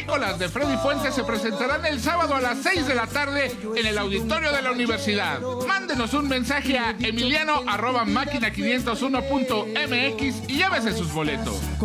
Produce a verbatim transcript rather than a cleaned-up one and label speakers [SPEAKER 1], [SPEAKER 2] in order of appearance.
[SPEAKER 1] Cavernícolas de Freddy Fuentes se presentarán el sábado a las seis de la tarde en el auditorio de la universidad. Mándenos un mensaje a emiliano arroba máquina quinientos uno punto m x y llévese sus boletos.